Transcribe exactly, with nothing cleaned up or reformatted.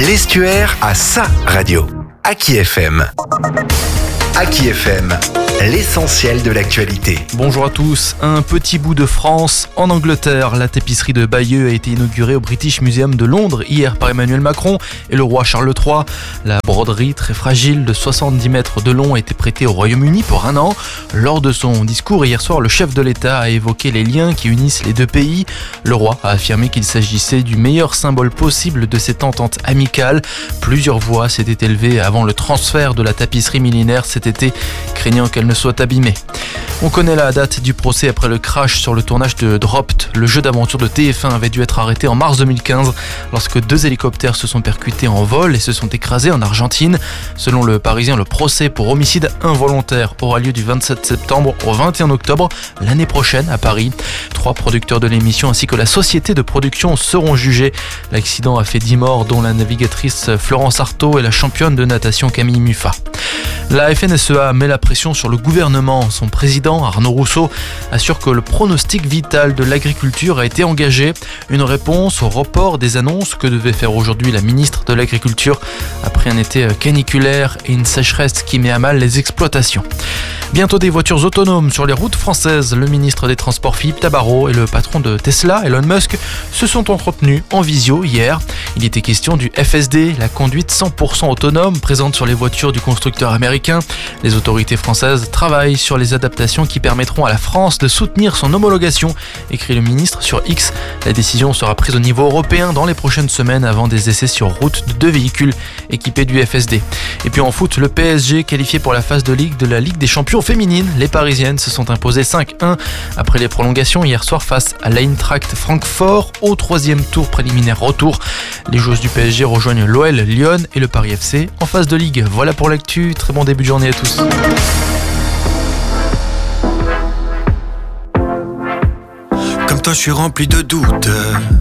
L'Estuaire a sa radio. Aki F M. Aki F M, l'essentiel de l'actualité. Bonjour à tous. Un petit bout de France en Angleterre. La tapisserie de Bayeux a été inaugurée au British Museum de Londres hier par Emmanuel Macron et le roi Charles trois. La broderie très fragile de soixante-dix mètres de long a été prêtée au Royaume-Uni pour un an. Lors de son discours hier soir, le chef de l'État a évoqué les liens qui unissent les deux pays. Le roi a affirmé qu'il s'agissait du meilleur symbole possible de cette entente amicale. Plusieurs voix s'étaient élevées avant le transfert de la tapisserie millénaire cet été, craignant qu'elle ne soit abîmée. On connaît la date du procès après le crash sur le tournage de Dropped. Le jeu d'aventure de T F un avait dû être arrêté en mars deux mille quinze lorsque deux hélicoptères se sont percutés en vol et se sont écrasés en Argentine. Selon le Parisien, le procès pour homicide involontaire aura lieu du vingt-sept septembre au vingt et un octobre l'année prochaine à Paris. Trois producteurs de l'émission ainsi que la société de production seront jugés. L'accident a fait dix morts, dont la navigatrice Florence Artaud et la championne de natation Camille Muffat. La F N S E A met la pression sur le gouvernement. Son président, Arnaud Rousseau, assure que le pronostic vital de l'agriculture a été engagé. Une réponse au report des annonces que devait faire aujourd'hui la ministre de l'Agriculture après un été caniculaire et une sécheresse qui met à mal les exploitations. Bientôt des voitures autonomes sur les routes françaises. Le ministre des Transports Philippe Tabarot et le patron de Tesla, Elon Musk, se sont entretenus en visio hier. Il était question du F S D, la conduite cent pour cent autonome présente sur les voitures du constructeur américain. Les autorités françaises travaillent sur les adaptations qui permettront à la France de soutenir son homologation, écrit le ministre sur X. La décision sera prise au niveau européen dans les prochaines semaines avant des essais sur route de deux véhicules équipés du F S D. Et puis en foot, le P S G qualifié pour la phase de Ligue de la Ligue des Champions féminine. Les Parisiennes se sont imposées cinq un après les prolongations hier soir face à l'Eintracht Francfort au troisième tour préliminaire retour. Les joueuses du P S G rejoignent l'O L, Lyon et le Paris F C en phase de Ligue. Voilà pour l'actu, très bon début de journée à tous. Comme toi je suis rempli de doutes.